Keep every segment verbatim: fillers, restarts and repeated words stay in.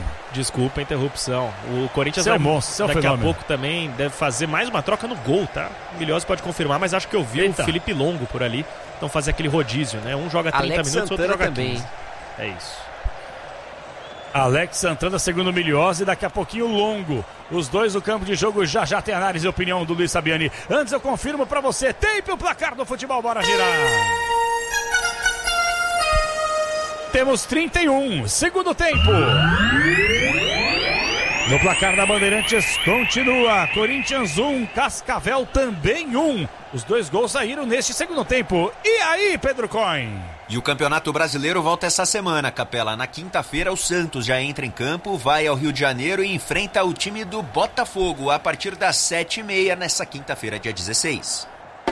Desculpa a interrupção. O Corinthians seu vai, monstro, seu daqui fenômeno. a pouco também deve fazer mais uma troca no gol, tá? O Milhose pode confirmar, mas acho que eu vi Eita. o Felipe Longo por ali. Então fazer aquele rodízio, né? Um joga trinta Alex minutos, Santana outro joga também. quinze. É isso. Alex Santana, segundo o Milhose, daqui a pouquinho Longo. Os dois no campo de jogo, já já tem análise e opinião do Luiz Sabiani. Antes eu confirmo pra você, tempo o placar do futebol, bora girar. Temos trinta e um, segundo tempo. No placar da Bandeirantes continua, Corinthians um, Cascavel também um. Os dois gols saíram neste segundo tempo. E aí, Pedro Coin? E o Campeonato Brasileiro volta essa semana, Capela. Na quinta-feira, o Santos já entra em campo, vai ao Rio de Janeiro e enfrenta o time do Botafogo a partir das sete e meia nessa quinta-feira, dia dezesseis.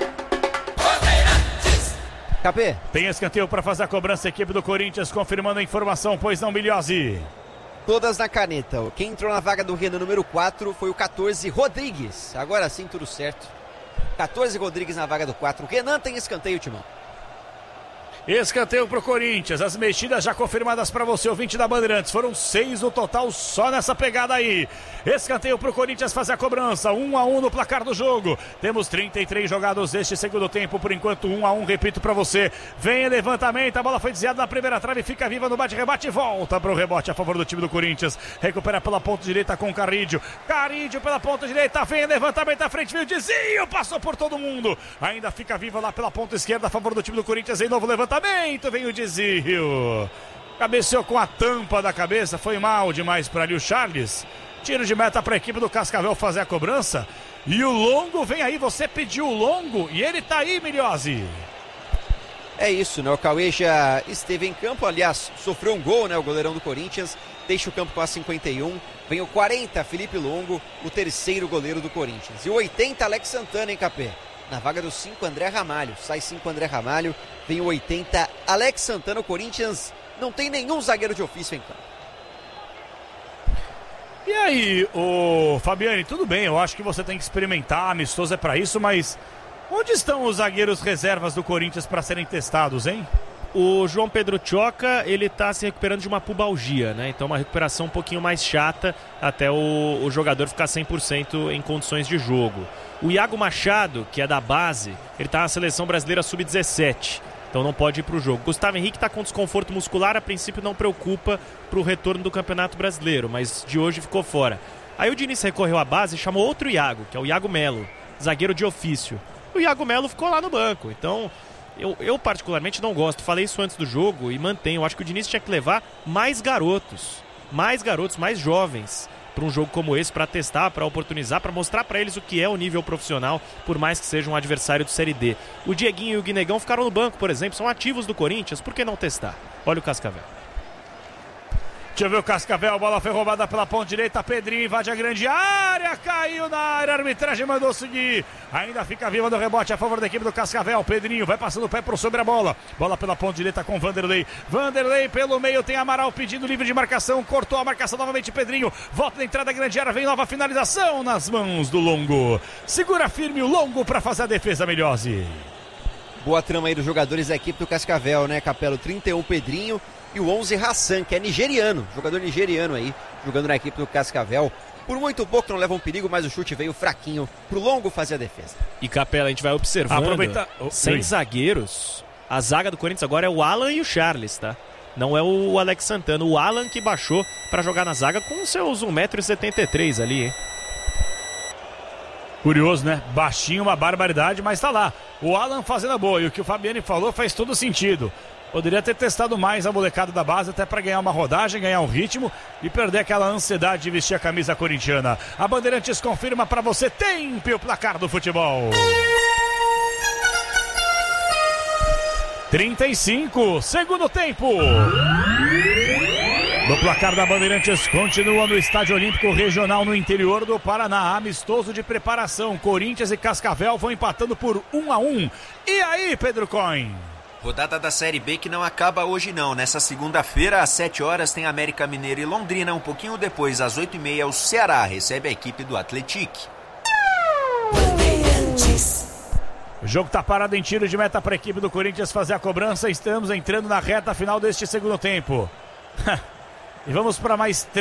Capê. Tem escanteio para fazer a cobrança, a equipe do Corinthians confirmando a informação, pois não, Milhose? Todas na caneta. Quem entrou na vaga do Renan número quatro foi o quatorze, Rodrigues. Agora sim, tudo certo. quatorze, Rodrigues na vaga do quatro. Renan tem escanteio, Timão. Escanteio pro Corinthians, as mexidas já confirmadas para você, ouvinte da Bandeirantes, foram seis no total só nessa pegada aí. Escanteio pro Corinthians fazer a cobrança, um a um no placar do jogo. Temos trinta e três jogados neste segundo tempo, por enquanto um a um, repito para você. Vem levantamento, a bola foi desviada na primeira trave, fica viva no bate-rebate e volta pro rebote a favor do time do Corinthians. Recupera pela ponta direita com Carrídio. Carrídio pela ponta direita, vem levantamento à frente, veio o desvio, passou por todo mundo. Ainda fica viva lá pela ponta esquerda a favor do time do Corinthians, em novo levantamento. Vem o desvio, cabeceou com a tampa da cabeça, foi mal demais para ali o Charles. Tiro de meta para a equipe do Cascavel fazer a cobrança. E o Longo vem aí, você pediu o Longo e ele tá aí, Milhose. É isso, né? O Cauê já esteve em campo, aliás, sofreu um gol, né? O goleirão do Corinthians, deixa o campo com a cinquenta e um. Vem o quarenta, Felipe Longo, o terceiro goleiro do Corinthians. E o oitenta, Alex Santana, hein, Capê? Na vaga do cinco, André Ramalho. Sai cinco, André Ramalho. Vem o oitenta, Alex Santana. O Corinthians não tem nenhum zagueiro de ofício em campo. E aí, ô Fabiane, tudo bem, eu acho que você tem que experimentar, amistoso é pra isso, mas onde estão os zagueiros reservas do Corinthians para serem testados, hein? O João Pedro Tchoca, ele tá se recuperando de uma pubalgia, né? Então uma recuperação um pouquinho mais chata até o, o jogador ficar cem por cento em condições de jogo. O Iago Machado, que é da base, ele tá na seleção brasileira sub dezessete, então não pode ir pro jogo. Gustavo Henrique tá com desconforto muscular, a princípio não preocupa pro retorno do Campeonato Brasileiro, mas de hoje ficou fora. Aí o Diniz recorreu à base e chamou outro Iago, que é o Iago Melo, zagueiro de ofício. O Iago Melo ficou lá no banco, então eu, eu particularmente não gosto. Falei isso antes do jogo e mantenho. Eu acho que o Diniz tinha que levar mais garotos, mais garotos, mais jovens para um jogo como esse, para testar, para oportunizar, para mostrar para eles o que é o nível profissional, por mais que seja um adversário do Série D. O Dieguinho e o Guinegão ficaram no banco, por exemplo, são ativos do Corinthians, por que não testar? Olha o Cascavel. Deixa eu ver o Cascavel, a bola foi roubada pela ponta direita, Pedrinho invade a grande área, caiu na área, a arbitragem mandou seguir, ainda fica viva no rebote a favor da equipe do Cascavel, Pedrinho vai passando o pé por sobre a bola, bola pela ponta direita com Vanderlei, Vanderlei pelo meio, tem Amaral pedindo livre de marcação, cortou a marcação novamente Pedrinho, volta na entrada da grande área, vem nova finalização nas mãos do Longo, segura firme o Longo para fazer a defesa, Milhose. Boa trama aí dos jogadores da equipe do Cascavel, né, Capelo? trinta e um, Pedrinho. E o onze, Hassan, que é nigeriano, jogador nigeriano aí, jogando na equipe do Cascavel. Por muito pouco não leva um perigo, mas o chute veio fraquinho pro Longo fazer a defesa. E Capela, a gente vai observando, Aproveita... oh, sem oi. zagueiros, a zaga do Corinthians agora é o Alan e o Charles, tá? Não é o Alex Santana, o Alan que baixou pra jogar na zaga com seus um metro e setenta e três ali, hein? Curioso, né? Baixinho, uma barbaridade, mas tá lá. O Alan fazendo a boa, e o que o Fabiane falou faz todo sentido. Poderia ter testado mais a molecada da base até para ganhar uma rodagem, ganhar um ritmo e perder aquela ansiedade de vestir a camisa corintiana. A Bandeirantes confirma para você, tempo o placar do futebol. trinta e cinco, segundo tempo. No placar da Bandeirantes continua no Estádio Olímpico Regional no interior do Paraná. Amistoso de preparação. Corinthians e Cascavel vão empatando por um a um. E aí, Pedro Coin? Rodada da Série B que não acaba hoje não. Nessa segunda-feira, às sete horas, tem América Mineiro e Londrina. Um pouquinho depois, às oito e meia, o Ceará recebe a equipe do Atlético. O jogo está parado em tiro de meta para a equipe do Corinthians fazer a cobrança. Estamos entrando na reta final deste segundo tempo. E vamos para mais três.